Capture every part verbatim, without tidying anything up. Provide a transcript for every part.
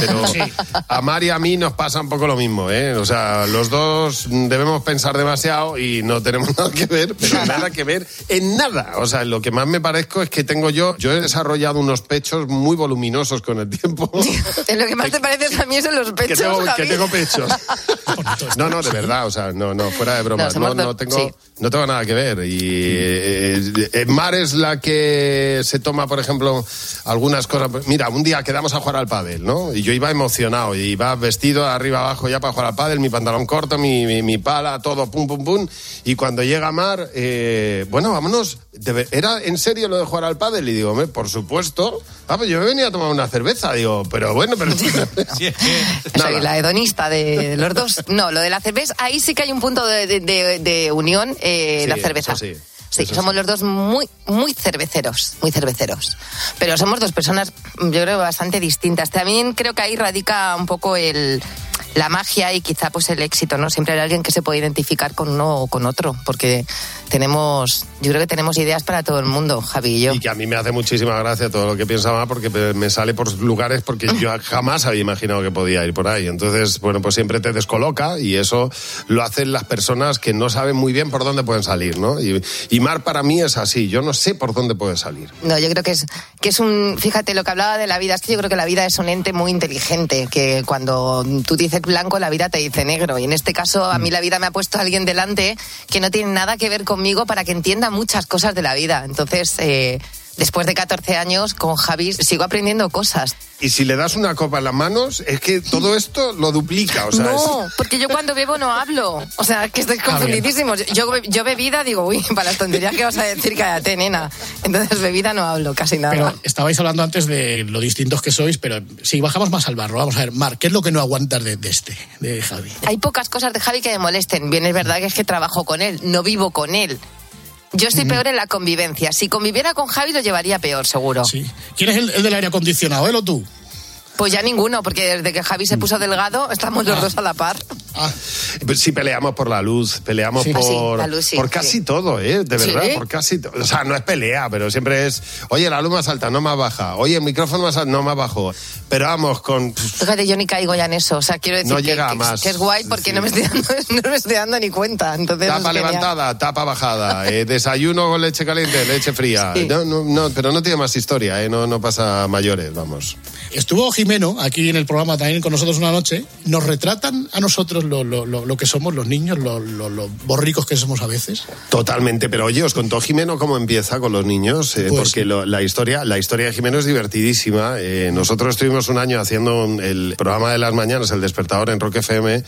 pero sí. A Mar y a mí nos pasa un poco lo mismo, ¿eh? O sea, los dos debemos pensar demasiado y no tenemos nada que ver, pero nada, nada que ver en nada. O sea, lo que más me parezco es que tengo yo, yo he desarrollado unos pechos muy voluminosos con el tiempo. En lo que más te pareces a mí es en los pechos, que tengo, Javi. que tengo pechos. No, no, de verdad, o sea, no, no, fuera de broma. No, no, no tengo... Sí. No tengo nada que ver. Y eh, eh, Mar es la que se toma, por ejemplo, algunas cosas. Mira, un día quedamos a jugar al pádel, ¿no? Y yo iba emocionado, y iba vestido arriba abajo ya para jugar al pádel, mi pantalón corto, mi, mi, mi pala, todo, pum, pum, pum. Y cuando llega Mar, eh, bueno, vámonos. ¿Era en serio lo de jugar al pádel? Y digo, por supuesto. Ah, pues yo me venía a tomar una cerveza. Digo, pero bueno, pero... Soy la hedonista de los dos. No, lo de la cerveza, ahí sí que hay un punto de, de, de, de unión. Eh, sí, la cerveza. Sí, sí somos sí. los dos muy, muy cerveceros, muy cerveceros. Pero somos dos personas, yo creo, bastante distintas. También creo que ahí radica un poco el, la magia y quizá pues el éxito, ¿no? Siempre hay alguien que se puede identificar con uno o con otro, porque tenemos, yo creo que tenemos ideas para todo el mundo, Javi y yo. Y que a mí me hace muchísima gracia todo lo que piensa Mar, porque me sale por lugares porque yo jamás había imaginado que podía ir por ahí. Entonces, bueno, pues siempre te descoloca, y eso lo hacen las personas que no saben muy bien por dónde pueden salir, ¿no? Y, y Mar para mí es así, yo no sé por dónde puede salir. No, yo creo que es, que es un, fíjate lo que hablaba de la vida, es que yo creo que la vida es un ente muy inteligente, que cuando tú dices blanco, la vida te dice negro, y en este caso a mí la vida me ha puesto a alguien delante que no tiene nada que ver conmigo para que entienda muchas cosas de la vida. Entonces, eh, después de catorce años con Javi sigo aprendiendo cosas. Y si le das una copa en las manos, es que todo esto lo duplica, o sea... No, es... porque yo cuando bebo no hablo. O sea, que estoy confundidísimo. Yo, yo bebida digo, uy, para las tonterías que vas a decir, cállate, nena. Entonces bebida no hablo, casi nada. Pero estabais hablando antes de lo distintos que sois, pero si bajamos más al barro, vamos a ver, Mar, ¿qué es lo que no aguantas de, de este, de Javi? Hay pocas cosas de Javi que me molesten. Bien, es verdad que es que trabajo con él, no vivo con él. Yo estoy peor en la convivencia. Si conviviera con Javi lo llevaría peor, seguro. Sí. ¿Quién es el, el del aire acondicionado, él o tú? Pues ya ninguno, porque desde que Javi se puso delgado estamos los ah. dos a la par. Ah. Sí, peleamos por la luz, peleamos sí. por, ah, sí, luz, sí, por casi sí. todo, ¿eh? De verdad, ¿sí? por casi todo. O sea, no es pelea, pero siempre es, oye, la luz más alta, no más baja. Oye, el micrófono más alto, no más bajo. Pero vamos, con... Fíjate, yo ni caigo ya en eso. O sea, quiero decir no que, llega que, más. que es guay porque sí. no, me estoy dando, no me estoy dando ni cuenta. Entonces, tapa es levantada, tapa bajada, eh, desayuno con leche caliente, leche fría. Sí. No, no, no, pero no tiene más historia, ¿eh? No, no pasa a mayores, vamos. Estuvo Jimeno aquí en el programa también con nosotros una noche. Nos retratan a nosotros lo, lo, lo, lo que somos los niños, lo, lo, lo borricos que somos a veces. Totalmente, pero oye, os contó Jimeno cómo empieza con los niños, eh, pues porque sí. lo, la historia la historia de Jimeno es divertidísima. Eh, nosotros estuvimos un año haciendo el programa de las mañanas, El Despertador, en Rock F M,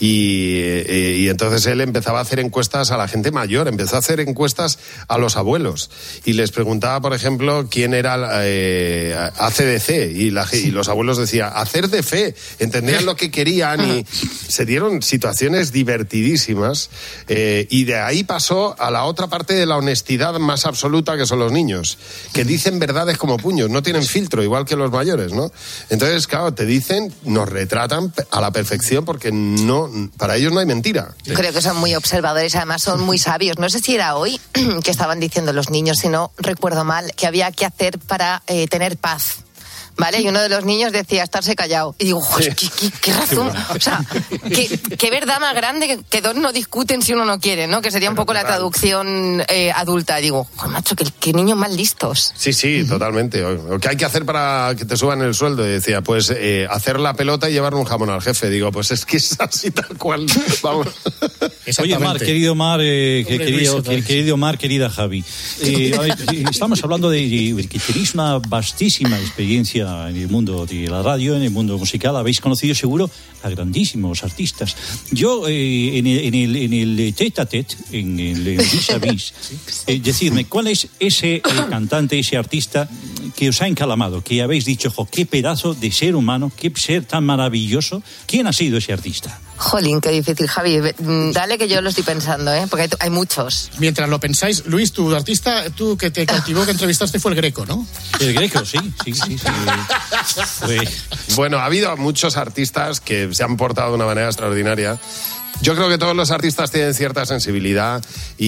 y, eh, y entonces él empezaba a hacer encuestas a la gente mayor, empezó a hacer encuestas a los abuelos, y les preguntaba, por ejemplo, quién era eh, A C D C, y, la, y los abuelos decían, hacer de fe, entendían lo que querían, y se dieron situaciones divertidísimas, eh, y de ahí pasó a la otra parte de la honestidad más absoluta, que son los niños, que dicen verdades como puños, no tienen filtro, igual que los mayores, ¿no? Entonces, claro, te dicen, nos retratan a la perfección, porque no, para ellos no hay mentira. Creo que son muy observadores, además son muy sabios. No sé si era hoy que estaban diciendo los niños, si no recuerdo mal, que había que hacer para eh, tener paz. ¿Vale? Y uno de los niños decía estarse callado. Y digo, ¿qué, qué, qué razón? O sea, qué, qué verdad más grande que, que dos no discuten si uno no quiere, ¿no? Que sería un poco la traducción eh, adulta. Y digo, oh, macho, qué, qué niños más listos. Sí, sí, totalmente. ¿Qué hay que hacer para que te suban el sueldo? Y decía, pues eh, hacer la pelota y llevarle un jamón al jefe. Digo, pues es que es así tal cual. Vamos. Oye, Mar, querido Mar, eh, que, querido, que, querido Mar, querida Javi. Eh, a ver, estamos hablando de, de que tenéis una vastísima experiencia en el mundo de la radio, en el mundo musical. Habéis conocido seguro a grandísimos artistas. Yo, eh, en, el, en, el, en el tete a tete, en el vis-a-vis, eh, decidme, ¿cuál es ese eh, cantante, ese artista que os ha encalamado, que habéis dicho, jo, qué pedazo de ser humano, qué ser tan maravilloso? ¿Quién ha sido ese artista? Jolín, qué difícil, Javi. Dale que yo lo estoy pensando, ¿eh? Porque hay, hay muchos. Mientras lo pensáis, Luis, tu artista, tú que te cautivó, que entrevistaste, fue el Greco, ¿no? El Greco, sí, sí, sí. sí. Pues... Bueno, ha habido muchos artistas que se han portado de una manera extraordinaria. Yo creo que todos los artistas tienen cierta sensibilidad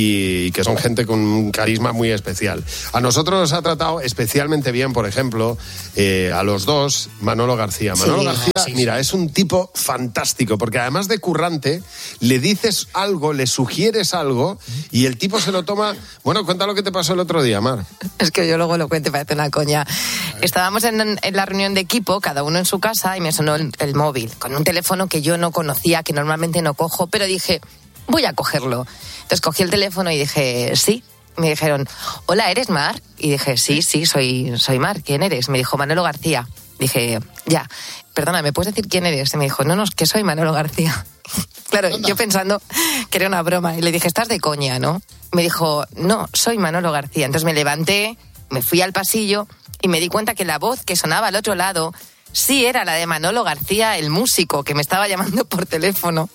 y que son gente con un carisma muy especial. A nosotros nos ha tratado especialmente bien, por ejemplo, eh, a los dos, Manolo García. Manolo sí, García, sí, mira, sí. es un tipo fantástico, porque además de currante, le dices algo, le sugieres algo y el tipo se lo toma... Bueno, cuenta lo que te pasó el otro día, Mar. Es que yo luego lo cuento, parece una coña. Estábamos en, en la reunión de equipo, cada uno en su casa, y me sonó el, el móvil, con un teléfono que yo no conocía, que normalmente no cojo, pero dije, voy a cogerlo. Entonces cogí el teléfono y dije, sí. Me dijeron, hola, ¿eres Mar? Y dije, sí, sí, soy, soy Mar. ¿Quién eres? Me dijo, Manolo García. Dije, ya, perdona, ¿me puedes decir quién eres? Y me dijo, no, no, es que soy Manolo García. Claro, Anda. Yo pensando que era una broma. Y le dije, estás de coña, ¿no? Me dijo, no, soy Manolo García. Entonces me levanté, me fui al pasillo y me di cuenta que la voz que sonaba al otro lado sí era la de Manolo García, el músico, que me estaba llamando por teléfono.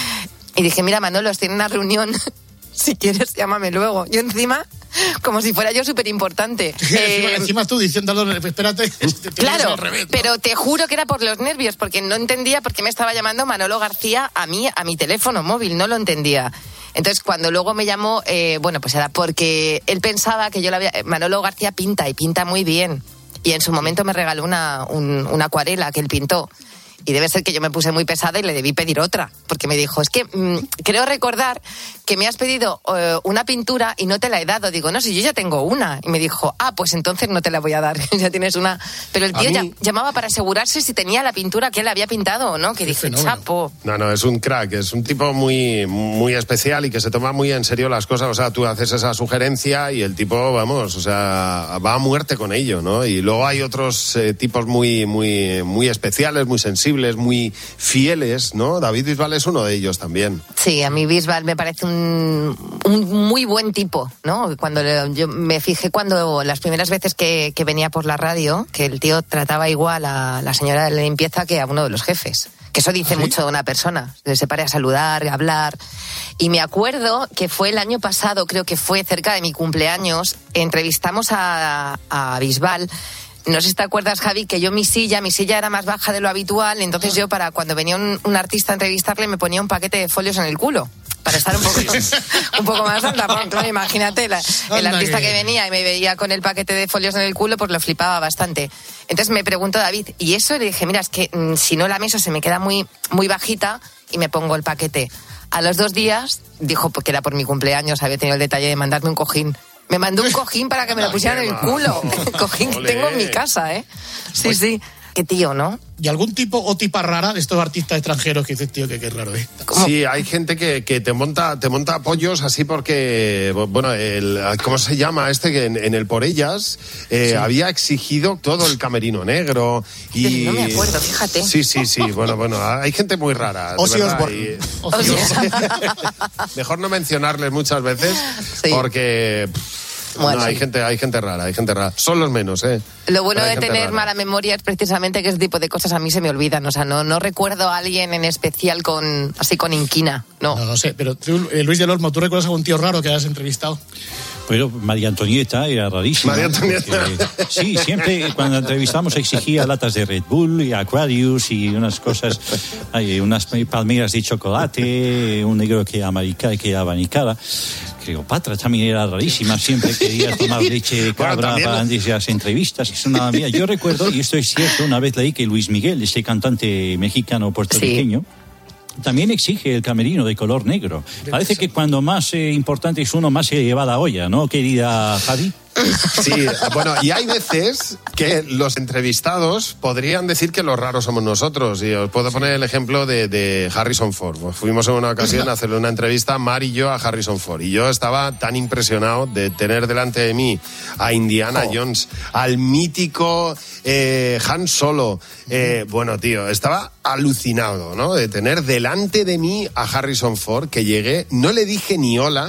Y dije, mira, Manolo, estoy en una reunión, si quieres llámame luego. Yo encima, como si fuera yo súper importante. eh, encima, encima tú diciendo, espérate. Te, te claro, al revés, ¿no? Pero te juro que era por los nervios, porque no entendía por qué me estaba llamando Manolo García a mí, a mi teléfono móvil, no lo entendía. Entonces, cuando luego me llamó, eh, bueno, pues era porque él pensaba que yo la había... Manolo García pinta, y pinta muy bien. Y en su momento me regaló una, un, una acuarela que él pintó. Y debe ser que yo me puse muy pesada y le debí pedir otra. Porque me dijo, es que mmm, creo recordar que me has pedido uh, una pintura y no te la he dado. Digo, no, si yo ya tengo una. Y me dijo, ah, pues entonces no te la voy a dar. Ya tienes una. Pero el tío mí... ya, llamaba para asegurarse si tenía la pintura que él había pintado o no. Que dije, chapo. No, no, es un crack. Es un tipo muy, muy especial y que se toma muy en serio las cosas. O sea, tú haces esa sugerencia y el tipo, vamos, o sea, va a muerte con ello, ¿no? Y luego hay otros eh, tipos muy, muy, muy especiales, muy sensibles, muy fieles, ¿no? David Bisbal es uno de ellos también. Sí, a mí Bisbal me parece un, un muy buen tipo, ¿no? Cuando le, yo me fijé cuando las primeras veces que, que venía por la radio, que el tío trataba igual a la señora de la limpieza que a uno de los jefes. Que eso dice ¿Sí? mucho de una persona. Se pare a saludar, a hablar. Y me acuerdo que fue el año pasado, creo que fue cerca de mi cumpleaños, entrevistamos a, a Bisbal. No sé si te acuerdas, Javi, que yo mi silla, mi silla era más baja de lo habitual, entonces yo para cuando venía un, un artista a entrevistarle me ponía un paquete de folios en el culo, para estar un poco, un poco más alta. Bueno, imagínate, la, el artista que venía y me veía con el paquete de folios en el culo, pues lo flipaba bastante. Entonces me preguntó David, ¿y eso? Le dije, mira, es que mmm, si no la mesa se me queda muy, muy bajita y me pongo el paquete. A los dos días, dijo que era por mi cumpleaños, había tenido el detalle de mandarme un cojín. Me mandó un cojín para que me lo pusieran en el culo. Cojín que tengo en mi casa, ¿eh? Sí, pues, sí. Qué tío, ¿no? ¿Y algún tipo o tipa rara de estos artistas extranjeros que dices, tío, que qué raro es? ¿Cómo? Sí, hay gente que, que te monta te monta apoyos así porque, bueno, el, ¿cómo se llama este? Que en, en el Por Ellas eh, sí. había exigido todo el camerino negro y... No me acuerdo, fíjate. Sí, sí, sí, bueno, bueno, hay gente muy rara. Ozzy Osbourne. Mejor no mencionarles muchas veces sí. porque... Bueno, no, hay gente, hay gente rara, hay gente rara. Son los menos, ¿eh? Lo bueno de tener rara. mala memoria es precisamente que ese tipo de cosas a mí se me olvidan. O sea, no, no recuerdo a alguien en especial con así con inquina, no. No, no sé, pero tú, eh, Luis del Olmo, ¿tú recuerdas a algún tío raro que hayas entrevistado? Pero María Antonieta era rarísima. María Antonieta. Porque, sí, siempre cuando entrevistamos exigía latas de Red Bull y Aquarius y unas cosas, hay unas palmeras de chocolate, un negro que, amarica, que abanicaba. Cleopatra también era rarísima, siempre quería tomar leche de cabra bueno, para antes de las entrevistas. Es una mía. Yo recuerdo, y esto es cierto, una vez leí que Luis Miguel, este cantante mexicano puertorriqueño, sí. también exige el camerino de color negro. Parece que cuando más eh, importante es uno, más se lleva la olla, ¿no, querida Javi? Sí, bueno, y hay veces que los entrevistados podrían decir que los raros somos nosotros. Y os puedo poner el ejemplo de, de Harrison Ford. Pues fuimos en una ocasión a hacerle una entrevista, Mar y yo, a Harrison Ford. Y yo estaba tan impresionado de tener delante de mí a Indiana oh. Jones, al mítico eh, Han Solo. Eh, bueno, tío, estaba alucinado, ¿no? De tener delante de mí a Harrison Ford, que llegué, no le dije ni hola.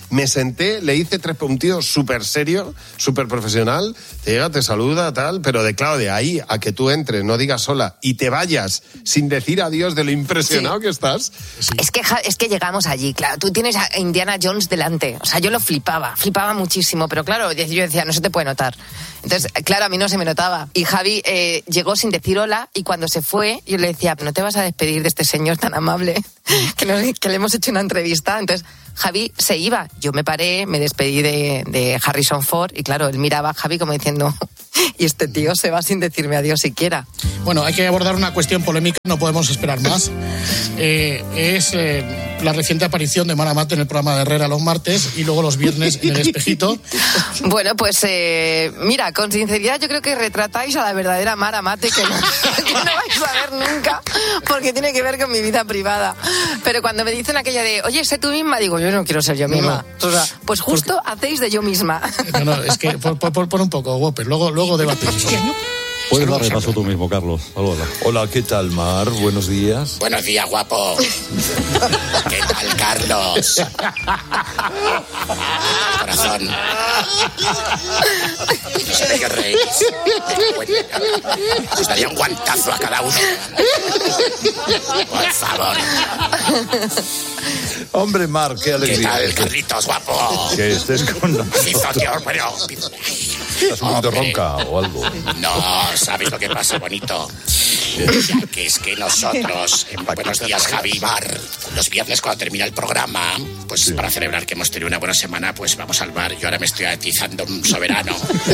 Me senté, le hice tres, un tío súper serio, súper profesional, te llega, te saluda, tal, pero de claro, de ahí a que tú entres, no digas hola y te vayas sin decir adiós de lo impresionado sí. que estás. Sí. Es que es que llegamos allí, claro, tú tienes a Indiana Jones delante, o sea, yo lo flipaba, flipaba muchísimo, pero claro, yo decía, no se te puede notar. Entonces, claro, a mí no se me notaba. Y Javi eh, llegó sin decir hola y cuando se fue, yo le decía, no te vas a despedir de este señor tan amable que, nos, que le hemos hecho una entrevista. Entonces, Javi se iba. Yo me paré, me despedí de, de Harrison Ford y claro, él miraba a Javi como diciendo, y este tío se va sin decirme adiós siquiera. Bueno, hay que abordar una cuestión polémica, no podemos esperar más. Eh, es eh, la reciente aparición de Mara Mate en el programa de Herrera los martes y luego los viernes en El Espejito. Bueno, pues eh, mira, con sinceridad yo creo que retratáis a la verdadera Mara Mate que no, que no vais a ver nunca porque tiene que ver con mi vida privada. Pero cuando me dicen aquello de, oye, sé tú misma, digo, yo no quiero ser yo misma. No, no. O sea, pues justo porque... hacéis de yo misma. No, no, es que por, por, por un poco, Whopper, luego, luego debatimos. Puedes dar repaso tú mismo, Carlos. Hola. Hola, ¿qué tal, Mar? Buenos días. Buenos días, guapo. ¿Qué tal, Carlos? Corazón. No sé de qué reís. Os daría un guantazo a cada uno. Por favor. Hombre, Mar, qué alegría. ¿Qué tal, Carlitos, guapo? Que estés con nosotros. pero... ¿Estás un poquito ronca o algo? No, ¿sabes lo que pasa, bonito? Ya que es que nosotros, en Buenos Días, Javi Mar, los viernes cuando termina el programa, pues sí. para celebrar que hemos tenido una buena semana, pues vamos al bar. Yo ahora me estoy atizando un soberano.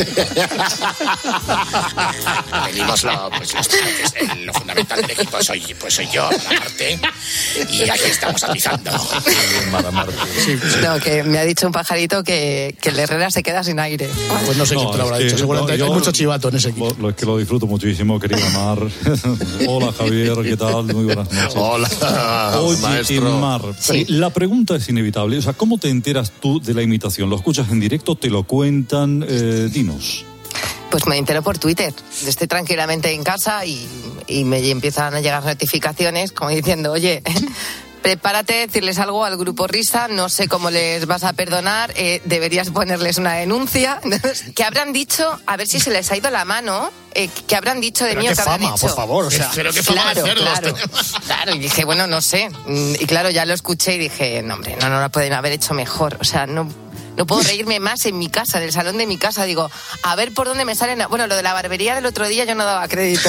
Venimos lo, pues, los, pues, lo fundamental del equipo soy, pues soy yo, Mara Marte, y aquí estamos atizando. Mara Marte. Sí, no, que me ha dicho un pajarito que, que el Herrera se queda sin aire. Pues no sé quién te lo habrá dicho, seguramente no, hay mucho chivato en ese equipo. Lo, es que lo disfruto muchísimo, querida Mar. Hola, Javier, ¿qué tal? Muy buenas noches. Hola, Oye, maestro. Mar, sí. La pregunta es inevitable. O sea, ¿cómo te enteras tú de la imitación? ¿Lo escuchas en directo? ¿Te lo cuentan? Eh, dinos. Pues me entero por Twitter. Estoy tranquilamente en casa y, y me empiezan a llegar notificaciones como diciendo, oye... prepárate a decirles algo al grupo Risa, no sé cómo les vas a perdonar, eh, deberías ponerles una denuncia. ¿Qué habrán dicho? A ver si se les ha ido la mano. Eh, ¿Qué habrán dicho de pero mí? Qué ¿Qué habrán fama, dicho? por favor, o sea, pero qué fama claro, de cerdos claro, claro, y dije, bueno, no sé. Y claro, ya lo escuché y dije, no, hombre, no, no lo pueden haber hecho mejor. O sea, no... No puedo reírme más en mi casa, en el salón de mi casa. Digo, a ver por dónde me salen... Bueno, lo de la barbería del otro día yo no daba crédito.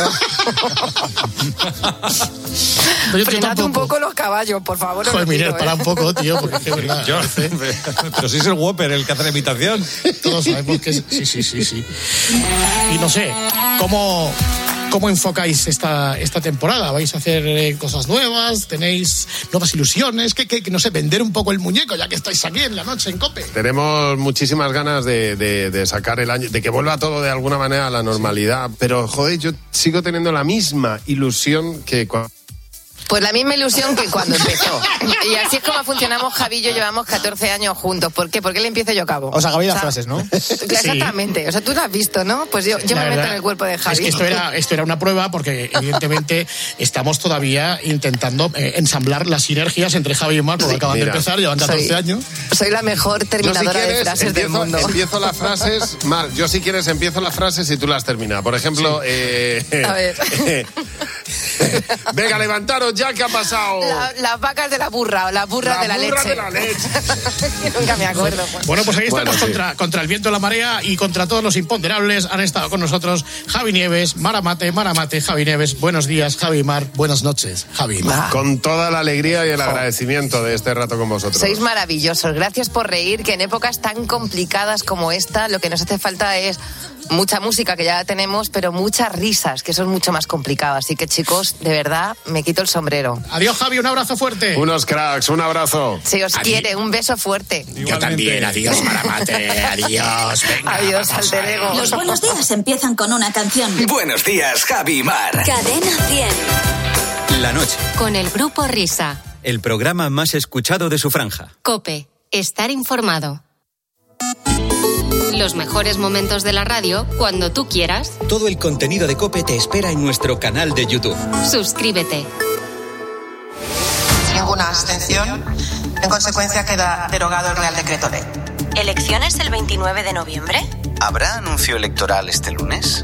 Frenad un poco los caballos, por favor. Joder, Miguel, para un poco, tío, porque es que verdad. Yo, pero si es el Whopper el que hace la imitación. Todos sabemos que es... Sí, sí, sí, sí. Y no sé, ¿cómo... ¿Cómo enfocáis esta, esta temporada? ¿Vais a hacer eh, cosas nuevas? ¿Tenéis nuevas ilusiones? ¿Qué, qué, no sé, vender un poco el muñeco ya que estáis aquí en la noche en COPE? Tenemos muchísimas ganas de, de, de sacar el año, de que vuelva todo de alguna manera a la normalidad. Sí. Pero, joder, yo sigo teniendo la misma ilusión que cuando... Pues la misma ilusión que cuando empezó. Y así es como funcionamos, Javi y yo llevamos catorce años juntos. ¿Por qué? Porque él empieza y yo acabo. O sea, Javi las frases, ¿no? Exactamente. Sí. O sea, tú lo has visto, ¿no? Pues yo, yo me verdad, meto en el cuerpo de Javi. Es que esto era, esto era una prueba porque evidentemente estamos todavía intentando eh, ensamblar las sinergias entre Javi y Mar, porque sí, acaban mira, de empezar, llevan catorce soy, años. Soy la mejor terminadora si quieres, de frases empiezo, del mundo. Empiezo las frases, Mar, yo si quieres empiezo las frases y tú las terminas. Por ejemplo, sí. eh, a ver. Eh, venga, levantaros ya, ¿qué ha pasado? La, las vacas de la burra o las burras la de la burra leche. De la leche. Nunca me acuerdo. Pues. Bueno, pues ahí estamos bueno, contra, sí. contra el viento, la marea y contra todos los imponderables. Han estado con nosotros Javi Nieves, Mara Mate, Mara Mate, Javi Nieves. Buenos días, Javi Mar. Buenas noches, Javi Mar. Con toda la alegría y el agradecimiento de este rato con vosotros. Sois maravillosos. Gracias por reír, que en épocas tan complicadas como esta, lo que nos hace falta es mucha música, que ya la tenemos, pero muchas risas, que eso es mucho más complicado. Así que, chicos, de verdad, me quito el sombrero. Adiós, Javi, un abrazo fuerte. Unos cracks, un abrazo. Si os Adi- quiere, un beso fuerte. Igualmente. Yo también, adiós, Mara Mate, adiós, venga. Adiós, alter ego. Los buenos días empiezan con una canción. Buenos días, Javi Mar. Cadena cien. La noche. Con el grupo Risa. El programa más escuchado de su franja. COPE. Estar informado. Los mejores momentos de la radio cuando tú quieras. Todo el contenido de COPE te espera en nuestro canal de YouTube. Suscríbete. Ninguna abstención. En consecuencia, queda derogado el Real Decreto Ley. ¿Elecciones el veintinueve de noviembre? ¿Habrá anuncio electoral este lunes?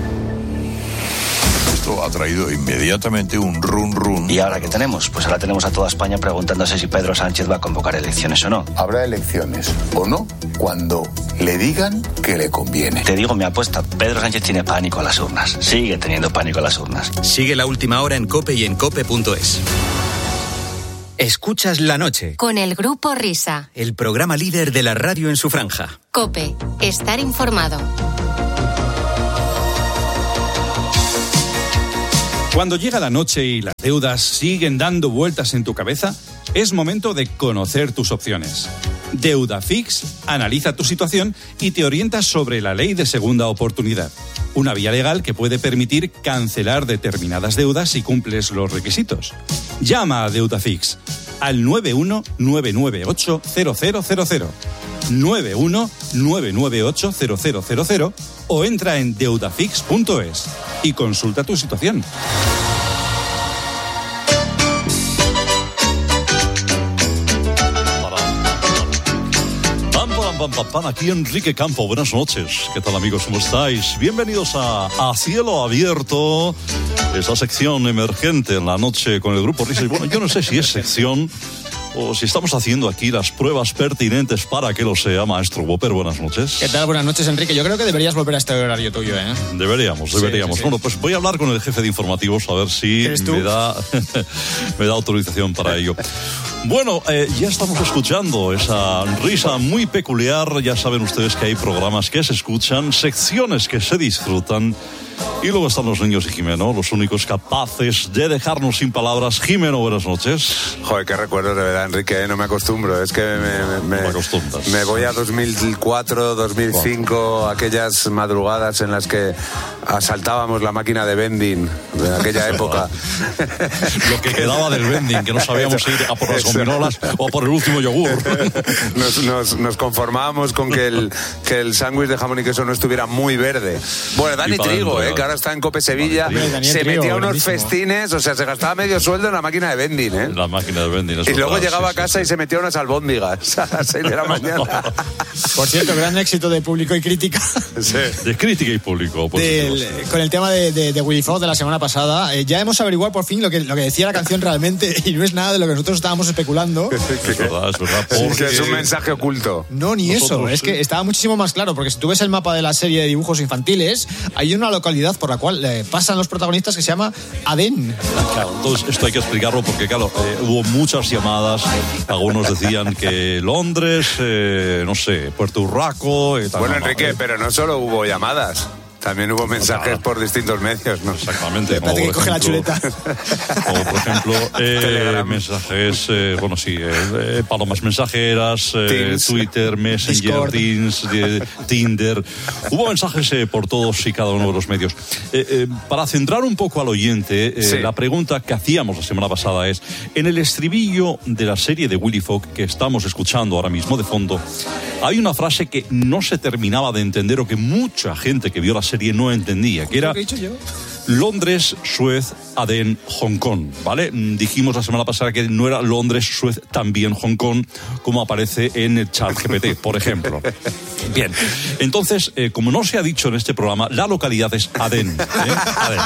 Esto ha traído inmediatamente un run run. ¿Y ahora qué tenemos? Pues ahora tenemos a toda España preguntándose si Pedro Sánchez va a convocar elecciones o no. Habrá elecciones o no cuando le digan que le conviene. Te digo mi apuesta, Pedro Sánchez tiene pánico a las urnas. Sigue teniendo pánico a las urnas. Sigue La Última Hora en COPE y en cope punto es. Escuchas La Noche. Con el Grupo Risa. El programa líder de la radio en su franja. COPE. Estar informado. Cuando llega la noche y las deudas siguen dando vueltas en tu cabeza, es momento de conocer tus opciones. Deudafix analiza tu situación y te orienta sobre la ley de segunda oportunidad. Una vía legal que puede permitir cancelar determinadas deudas si cumples los requisitos. Llama a Deudafix al nueve uno nueve nueve ocho cero cero cero cero. nueve uno nueve nueve ocho cero cero cero cero o entra en deudafix punto es y consulta tu situación. Pam, pam, pam, aquí Enrique Campo, buenas noches. ¿Qué tal, amigos? ¿Cómo estáis? Bienvenidos a, a Cielo Abierto, esa sección emergente en la noche con el Grupo Risa. Y bueno, yo no sé si es sección o si estamos haciendo aquí las pruebas pertinentes para que lo sea. Maestro Whopper, buenas noches. ¿Qué tal? Buenas noches, Enrique. Yo creo que deberías volver a este horario tuyo, ¿eh? Deberíamos, deberíamos. Sí, sí, sí. Bueno, pues voy a hablar con el jefe de informativos a ver si me da, me da autorización para ello. Bueno, eh, ya estamos escuchando esa risa muy peculiar. Ya saben ustedes que hay programas que se escuchan, secciones que se disfrutan. Y luego están los niños y Jimeno, los únicos capaces de dejarnos sin palabras. Jimeno, buenas noches. Joder, qué recuerdos de verdad, Enrique, no me acostumbro. Es que me, me, me, me, me voy a dos mil cuatro, dos mil cinco, wow. Aquellas madrugadas en las que asaltábamos la máquina de vending de aquella época. Lo que quedaba del vending, que no sabíamos si ir a por las gominolas o a por el último yogur. Nos, nos, nos conformábamos con que el, que el sándwich de jamón y queso no estuviera muy verde. Bueno, Dani Trigo, eh, que ahora está en Cope Sevilla, vale, se metía Trigo, unos buenísimo. festines, o sea, se gastaba medio sueldo en la máquina de vending, ¿eh? La máquina de vending. Y luego verdad, llegaba sí, a casa sí, y se metía unas albóndigas a las seis de la mañana. Por cierto, gran éxito de público y crítica. Sí. De crítica y público. Del, con el tema de, de, de Willy Fox de la semana pasada, eh, ya hemos averiguado por fin lo que, lo que decía la canción realmente y no es nada de lo que nosotros estábamos especulando. Es verdad, es verdad. Porque... Sí, es un mensaje oculto. No, ni nosotros, eso. Es sí. que estaba muchísimo más claro, porque si tú ves el mapa de la serie de dibujos infantiles, hay una localidad por la cual eh, pasan los protagonistas que se llama Adén. Claro, entonces esto hay que explicarlo porque, claro, eh, hubo muchas llamadas. Algunos decían que Londres, eh, no sé, Puerto Urraco... Eh, bueno, Enrique, eh. pero no solo hubo llamadas. También hubo mensajes por distintos medios, ¿no? Exactamente. Como que coge la chuleta. O, por ejemplo, eh, mensajes, eh, bueno, sí, eh, palomas mensajeras, eh, Twitter, Messenger, Teams, eh, Tinder. Hubo mensajes eh, por todos y cada uno de los medios. Eh, eh, para centrar un poco al oyente, eh, sí. la pregunta que hacíamos la semana pasada es, en el estribillo de la serie de Willy Fox que estamos escuchando ahora mismo de fondo, hay una frase que no se terminaba de entender o que mucha gente que vio la serie no entendía, que era Londres, Suez, Adén, Hong Kong, ¿vale? Dijimos la semana pasada que no era Londres, Suez, también Hong Kong, como aparece en el chat G P T, por ejemplo. Bien, entonces, eh, como no se ha dicho en este programa, la localidad es Adén, ¿eh? Adén.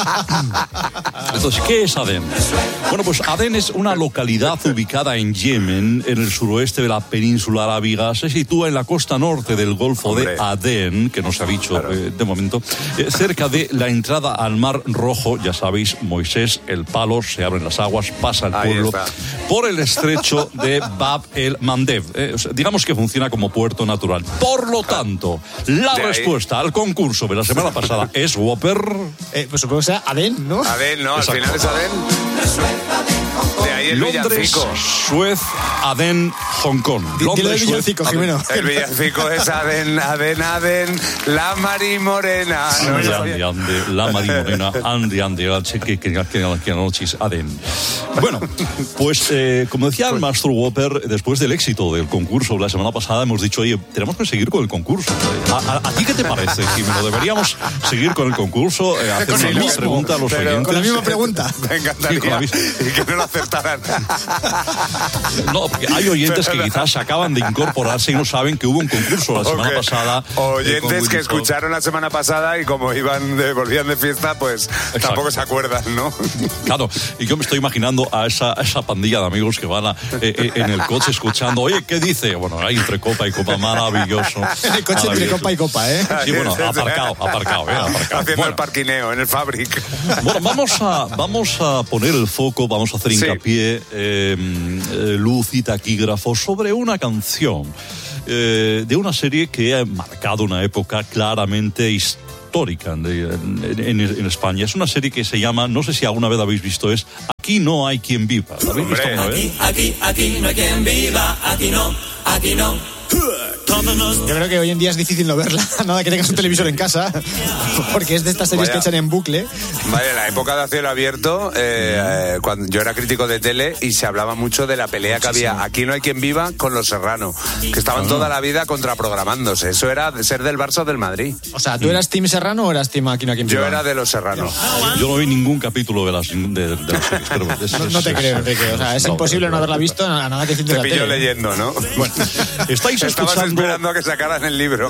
Entonces, ¿qué es Adén? Bueno, pues Adén es una localidad ubicada en Yemen, en el suroeste de la península arábiga. Se sitúa en la costa norte del Golfo Hombre. de Adén, que no se ha dicho claro. eh, de momento, eh, cerca de la entrada al Mar Rojo. Ya sabéis, Moisés, el palo, se abren las aguas, pasa el pueblo por el estrecho de Bab el Mandeb. Eh, o sea, digamos que funciona como puerto natural. Por lo tanto, la respuesta al concurso de la semana pasada es Whopper. Eh, pues supongo que sea Adén, ¿no? Adén, no, al final es Adén. De ahí el Londres, villancico. Suez, Adén, Hong Kong. Dile el villancico, Jimeno. El villancico es Adén, Adén, Adén, la Mari Morena. No, ande, ande, ande, la Mari Morena, ande, ande, que que que noches Adén. Bueno, pues eh, como decía el maestro Whopper, después del éxito del concurso la semana pasada hemos dicho, oye, tenemos que seguir con el concurso. ¿A, a, a ti qué te parece, Jimeno? ¿Deberíamos seguir con el concurso? Eh, hacer una misma pregunta a los pero, oyentes. Con la misma pregunta. Me encantaría. Sí, y que no lo acertara digan. No, porque hay oyentes que quizás se acaban de incorporarse y no saben que hubo un concurso la semana okay. pasada. Oyentes que escucharon la semana pasada y como iban de, volvían de fiesta, pues Exacto. tampoco se acuerdan, ¿no? Claro, y yo me estoy imaginando a esa, a esa pandilla de amigos que van a, eh, en el coche escuchando, oye, ¿qué dice? Bueno, hay entre copa y copa, maravilloso. En el coche entre copa y copa, ¿eh? Sí, bueno, aparcado, aparcado, ¿eh? Aparcado. Haciendo bueno. el parquineo en el Fabric. Bueno, vamos a, vamos a poner el foco, vamos a hacer hincapié, sí. eh, eh, luz y taquígrafo sobre una canción eh, de una serie que ha marcado una época claramente histórica en, en, en España. Es una serie que se llama, no sé si alguna vez habéis visto, es Aquí no hay quien viva. ¿La habéis visto una vez? Aquí, aquí, aquí no hay quien viva, aquí no, aquí no. Yo creo que hoy en día es difícil no verla, nada que tengas un televisor en casa, porque es de estas series Vaya. que echan en bucle. Vale, en la época de A Cielo Abierto, eh, eh, cuando yo era crítico de tele y se hablaba mucho de la pelea que había Aquí no hay quien viva con los Serrano, que estaban ah. toda la vida contraprogramándose. Eso era de ser del Barça o del Madrid. O sea, ¿tú eras Team Serrano o eras Team Aquí no hay quien viva? Yo era de los Serrano. Yo no vi ningún capítulo de las, de, de las series. Pero es, no, no te es, creo, Enrique. O sea, es no, imposible no haberla visto a nada que Te pilló leyendo, ¿no? Bueno, estáis escuchando... esperando a que sacaran el libro.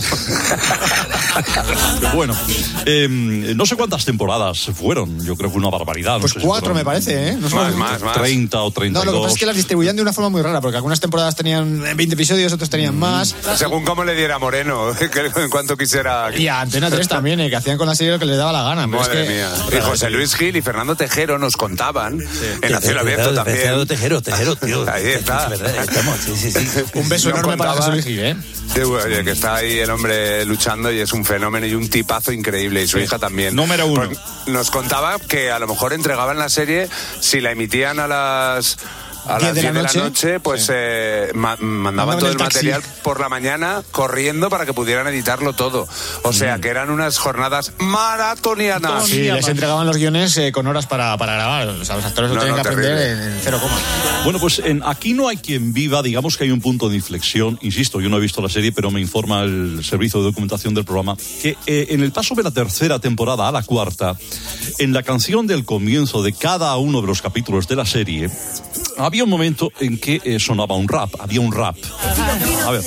Bueno, eh, no sé cuántas temporadas fueron. Yo creo que una barbaridad. No pues sé cuatro si me parece, ¿eh? No más, más, más. treinta o treinta y dos. No, lo que pasa es que las distribuían de una forma muy rara, porque algunas temporadas tenían veinte episodios, otras tenían más. Según cómo le diera Moreno, que en cuanto quisiera. Y a Antena tres también, ¿eh? Que hacían con la serie lo que les daba la gana. Madre es que... mía. Y José Luis Gil y Fernando Tejero nos contaban sí. en A Cielo Abierto también. Fernando Tejero, Tejero, tío. Ahí está. Es verdad, estamos, sí, sí, sí. Un beso nos enorme contaba, para José Luis Gil, ¿eh? Sí, oye, que está ahí el hombre luchando y es un fenómeno y un tipazo increíble, y su sí. hija también. Número uno. Pues nos contaba que a lo mejor entregaban la serie, si la emitían a las... A las diez de la noche, de la noche pues sí. eh, ma mandaban todo el, el material por la mañana corriendo para que pudieran editarlo todo. O sea, mm. que eran unas jornadas maratonianas. Sí, les entregaban los guiones eh, con horas para, para grabar. O sea, los actores lo no, tienen no, que aprender en, en cero coma. Bueno, pues en Aquí no hay quien viva, digamos que hay un punto de inflexión. Insisto, yo no he visto la serie, pero me informa el servicio de documentación del programa que eh, en el paso de la tercera temporada a la cuarta, en la canción del comienzo de cada uno de los capítulos de la serie, había un momento en que eh, sonaba un rap, había un rap. A ver.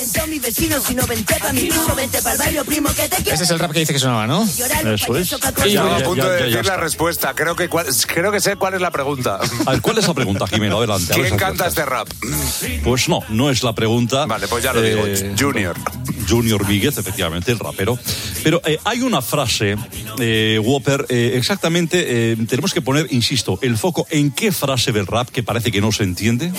Ese es el rap que dice que sonaba, ¿no? Eso es. Estoy a punto ya, ya, de decir ya la respuesta. Creo que, cual, creo que sé cuál es la pregunta. A ver, ¿cuál es la pregunta, Jimeno? Adelante. ¿Quién canta este rap? Pues no, no es la pregunta. Vale, pues ya lo digo. Eh, Junior. Junior Víguez, efectivamente, el rapero. Pero eh, hay una frase, eh, Whopper, eh, exactamente, eh, tenemos que poner, insisto, el foco en qué frase del rap que parece que no se entiende.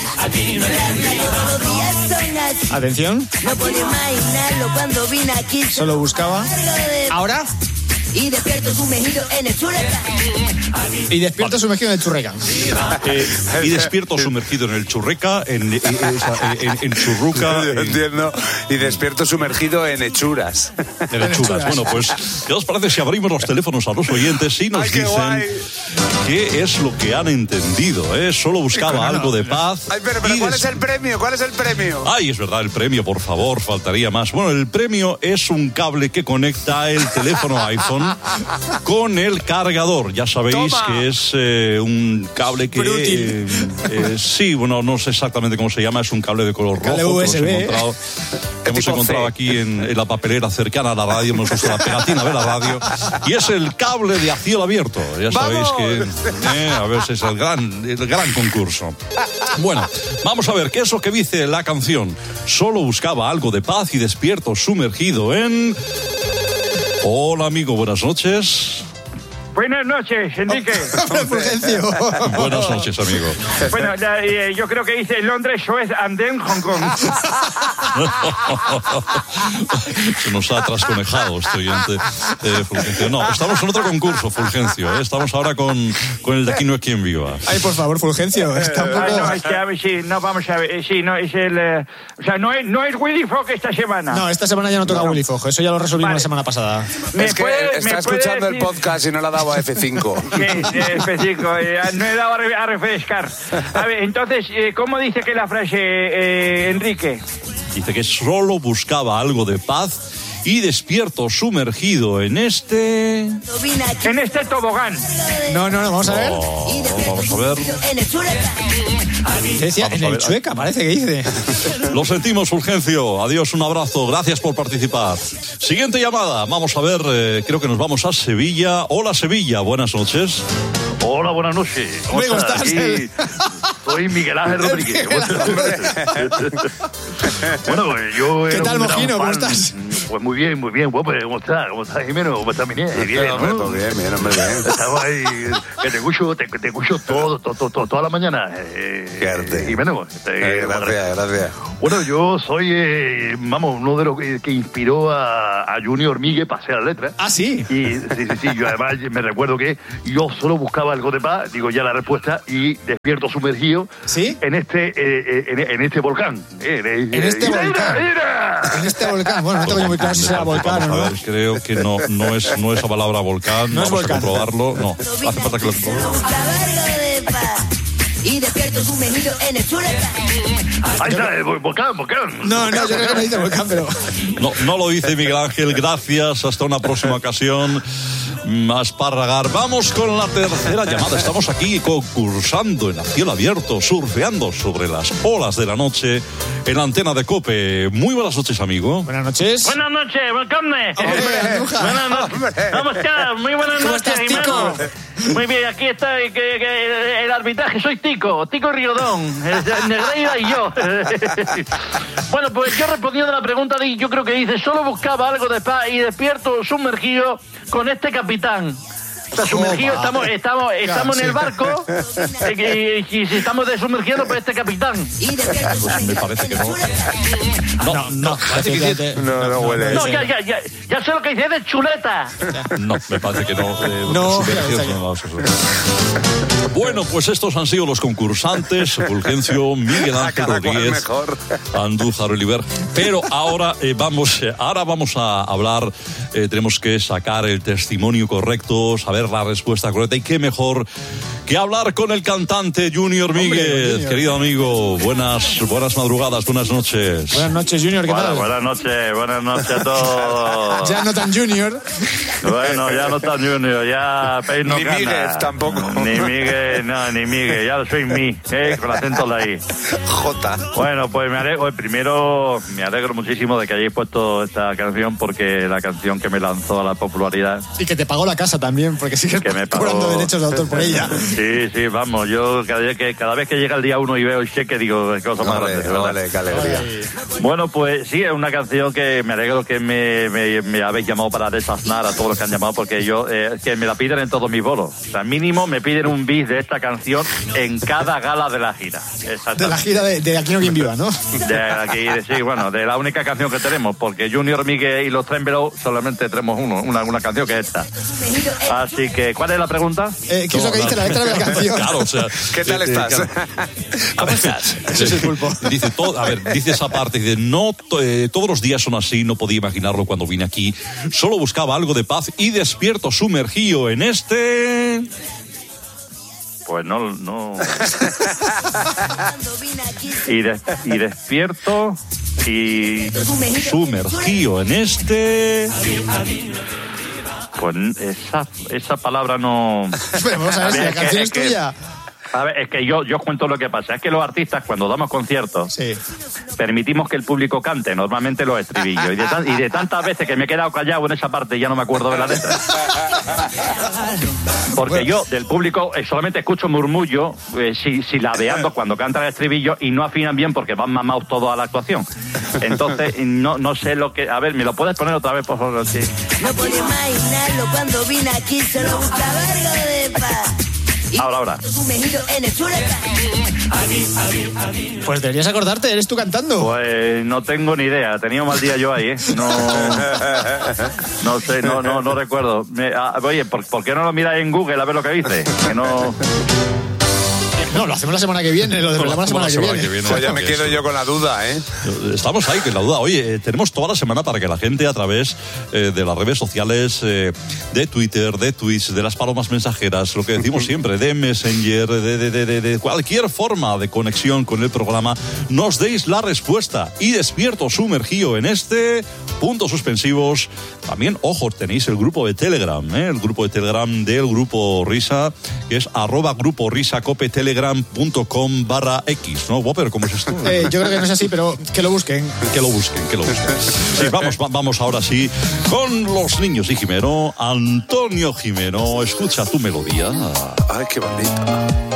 Atención. No podía imaginarlo cuando vine aquí. Solo buscaba. Ahora. Y despierto sumergido en el churreca. Y despierto vale. sumergido en el churreca. Eh, y despierto sumergido en el churreca, en, en, en, en, en churruca. Yo entiendo. Y despierto sumergido en hechuras. En hechuras. Bueno, pues, ¿qué os parece si abrimos los teléfonos a los oyentes y nos Ay, qué dicen guay. qué es lo que han entendido? ¿eh? Solo buscaba algo de paz. Ay, pero, pero ¿cuál es el premio? ¿Cuál es el premio? Ay, es verdad, el premio, por favor, faltaría más. Bueno, el premio es un cable que conecta el teléfono iPhone con el cargador. Ya sabéis Toma. que es eh, un cable que eh, eh, sí, bueno, no sé exactamente cómo se llama, es un cable de color rojo. U S B. Hemos encontrado, hemos encontrado aquí en, en la papelera cercana a la radio, hemos puesto la pegatina de la radio y es el cable de A Cielo Abierto. Ya sabéis ¡Vamos! que eh, a ver si es el gran, el gran concurso. Bueno, vamos a ver qué es lo que dice la canción. Solo buscaba algo de paz y despierto sumergido en... Hola, amigo, buenas noches. Buenas noches, Enrique. Fulgencio. Buenas noches, amigo. Bueno, la, eh, yo creo que dice Londres, Suez, Andén, Hong Kong. Se nos ha trasconejado este oyente, eh, Fulgencio. No, estamos en otro concurso, Fulgencio. ¿eh? Estamos ahora con, con el de Aquí no hay quien viva. Ay, por favor, Fulgencio. Está un poco... ah, no, es que, a ver, sí, no, vamos a ver. Eh, sí, no, es el... Eh, o sea, no es, no es Willy Fogg esta semana. No, esta semana ya no toca no. Willy Fogg. Eso ya lo resolvimos vale. la semana pasada. Es que puede, está escuchando el podcast y no le ha dado a F cinco. Sí, F cinco, eh, no he dado a refrescar. A ver, entonces, eh, ¿cómo dice que la frase, eh, Enrique? Dice que solo buscaba algo de paz y despierto sumergido en este... En este tobogán. No, no, no, vamos a ver. Oh, vamos a ver. Decía, en el Chueca, parece que dice. Lo sentimos, Fulgencio. Adiós, un abrazo. Gracias por participar. Siguiente llamada. Vamos a ver, eh, creo que nos vamos a Sevilla. Hola, Sevilla. Buenas noches. Hola, buenas noches. ¿Cómo ¿Cómo estás? estás? Aquí soy Miguel Ángel Rodríguez. Bueno, pues yo... ¿Qué tal, Mojino? fan. ¿Cómo estás? Pues muy bien, muy bien. Bueno, pues, ¿cómo estás? ¿Cómo estás, Jimeno? ¿Cómo estás, Miguel? Bien, Hombre, ¿no? todo bien, bien, hombre, bien. Estamos ahí, que te escucho, te, te escucho todo, todo, todo, toda la mañana. Eh, Qué arte. Jimeno. Eh, gracias, gracias. Bueno, yo soy, eh, vamos, uno de los que, que inspiró a, a Junior Miguel para hacer las letras. Ah, sí. Y sí, sí, sí, yo además me recuerdo que yo solo buscaba algo de paz, digo ya la respuesta, y despierto sumergido ¿Sí? en este eh, en, en este volcán. Eh, En este mira, volcán. mira, mira. En este volcán. Bueno, no tengo muy claro si sea volcán o A no. ver, creo que no, no es no esa palabra volcán. No es Vamos volcán. a comprobarlo. No, hace falta que lo comprobemos. Y despierto sumergido en el Chueca. Ahí está, el volcán, volcán. No, no, yo creo que no dice volcán, pero... No, no lo dice Miguel Ángel. Gracias. Hasta una próxima ocasión. Asparragar. Vamos con la tercera llamada. Estamos aquí concursando en a cielo abierto, surfeando sobre las olas de la noche en la antena de COPE. Muy buenas noches, amigo. Buenas noches. Buenas noches, Volcán. Hombre, Andújar. Buenas noches. ¿Cómo estás? Muy buenas ¿Cómo noches, estás, Tico? Jimeno. Muy bien, aquí está el, que- que- el arbitraje. Soy Tico, Tico Riodón, el Negreira y yo. Bueno, pues yo respondiendo a la pregunta, de, yo creo que dice, solo buscaba algo de paz y despierto sumergido con este capitán. O sea, sumergido, Oh, estamos, vale. estamos, estamos Claro, en el sí. barco eh, y, y si estamos desumergiendo, pues este capitán. Pues me parece que no. No, no, parece que dice- No, no huele. No, ya, ya, ya, ya sé lo que dice, es de chuleta. No, me parece que no. eh, No, sumergidos, ya, ya. no, eso es. Bueno, pues estos han sido los concursantes. Fulgencio, Miguel Ángel Cada cual Rodríguez, mejor. Andújar Oliver. Pero ahora eh, vamos, eh, ahora vamos a hablar. Eh, tenemos que sacar el testimonio correcto, saber la respuesta correcta. Y qué mejor que hablar con el cantante Junior Míguez. Junior. Querido amigo, buenas, buenas madrugadas, buenas noches. Buenas noches, Junior, ¿qué Bueno, tal? buenas noches, buenas noches a todos. Ya no tan Junior. Bueno, ya no está Junior, ya Peix no Ni gana. Míguez tampoco. Ni Miguel, no, ni Miguel, ya soy mí, eh, con acento de ahí. Jota. Bueno, pues me alegro, primero me alegro muchísimo de que hayáis puesto esta canción, porque la canción que me lanzó a la popularidad. Y que te pagó la casa también, porque sigues Que me pagó. cobrando derechos de autor por ella. Sí, sí, vamos, yo cada vez que, cada vez que llega el día uno y veo el cheque, digo, qué cosa más Vale, grande, ¿verdad? vale, qué alegría. Bueno, pues sí, es una canción que me alegro que me, me, me habéis llamado para desaznar a todos los que han llamado, porque yo, eh, que me la piden en todos mis bolos. O sea, mínimo me piden un bis de esta canción en cada gala de la gira. De la gira de, de Aquí no quien viva, ¿no? De aquí, sí, bueno, de la única canción que tenemos, porque Junior, Miguel y los Tremblow solamente tenemos uno, una, una canción que es esta. Así que, ¿cuál es la pregunta? Eh, ¿Qué es lo que dice la letra de la canción? Claro, o sea, ¿Qué tal eh, eh, estás? claro. ¿Cómo estás? Ese es el pulpo. Dice todo, a ver, dice esa parte, dice, no, to- eh, todos los días son así, no podía imaginarlo cuando vine aquí. Solo buscaba algo de paz y despierto sumergido en este... Pues no, no. y, de- y despierto y Sumergido en este... pues esa, esa palabra no. Pero vamos a ver si la Es que- canción es es que- tuya. A ver, es que yo, yo os cuento lo que pasa. Es que los artistas, cuando damos conciertos, Sí. permitimos que el público cante, normalmente los estribillos. Y de, tan- y de tantas veces que me he quedado callado en esa parte, ya no me acuerdo de la letra. Porque yo, del público, eh, solamente escucho murmullo, eh, si, silabeando cuando canta el estribillo, y no afinan bien porque van mamados todos a la actuación. Entonces, no, no sé lo que... A ver, ¿me lo puedes poner otra vez, por favor? Sí. No podía imaginarlo cuando vine aquí, solo buscaba algo de paz. Ahora, ahora. Sumergido en el Chueca. Pues deberías acordarte, eres tú cantando. Pues no tengo ni idea, tenía un mal día yo ahí, ¿eh? No, no sé, no, no, no recuerdo. Me- ah, oye, ¿por, por qué no lo miráis en Google a ver lo que dice? Que no... No, lo hacemos la semana que viene, lo desvelamos la semana, la semana que, que viene. viene. Oye, me quedo yo con la duda, ¿eh? Estamos ahí con la duda. Oye, eh, tenemos toda la semana para que la gente a través eh, de las redes sociales, eh, de Twitter, de Twitch, de las palomas mensajeras, lo que decimos siempre, de Messenger, de, de, de, de, de cualquier forma de conexión con el programa, nos deis la respuesta. Y despierto sumergido en este puntos suspensivos. También, ojo, tenéis el grupo de Telegram, ¿eh? El grupo de Telegram del Grupo Risa, que es arroba grupo risa cope telegram punto com barra x, ¿no, Whopper? ¿Cómo es esto? Eh, yo creo que no es así, pero que lo busquen. Que lo busquen, que lo busquen. Sí, vamos, va, vamos ahora sí con los niños y Jimeno. Antonio Jimeno, escucha tu melodía. Ay, qué bonita.